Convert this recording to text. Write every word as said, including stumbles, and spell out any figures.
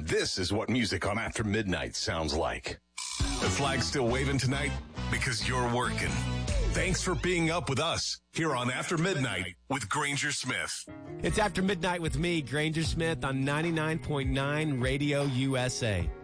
And this is what music on After Midnight sounds like. The flag's still waving tonight because you're working. Thanks for being up with us here on After Midnight with Granger Smith. It's After Midnight with me, Granger Smith, on ninety-nine point nine Radio U S A.